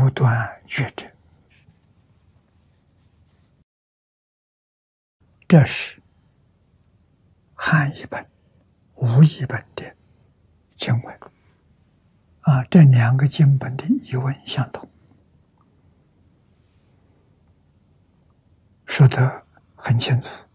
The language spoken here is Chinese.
无断觉者。这是汉译本、吴译本的经文这两个经本的译文相同，说得很清楚。